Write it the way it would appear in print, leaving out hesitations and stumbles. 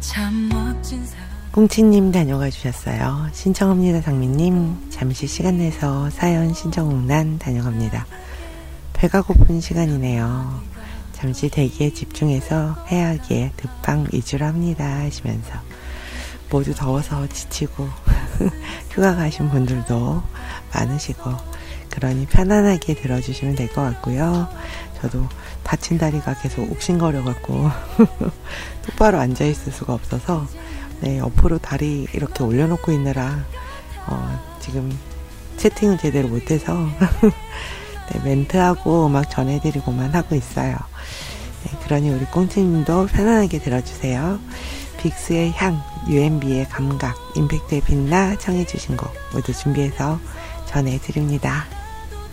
꽁치님 다녀가 주셨어요. 신청합니다. 장미님, 잠시 시간 내서 사연 신청홍란 다녀갑니다. 배가 고픈 시간이네요. 잠시 대기에 집중해서 해야기에 듣방 위주로 합니다 하시면서, 모두 더워서 지치고 휴가 가신 분들도 많으시고, 그러니 편안하게 들어주시면 될 것 같고요. 저도 다친 다리가 계속 욱신거려갖고 똑바로 앉아있을 수가 없어서, 네, 옆으로 다리 이렇게 올려놓고 있느라 지금 채팅을 제대로 못해서 네, 멘트하고 음악 전해드리고만 하고 있어요. 네, 그러니 우리 꽁치님도 편안하게 들어주세요. 빅스의 향, UMB의 감각, 임팩트의 빛나 청해주신 곡 모두 준비해서 전해드립니다.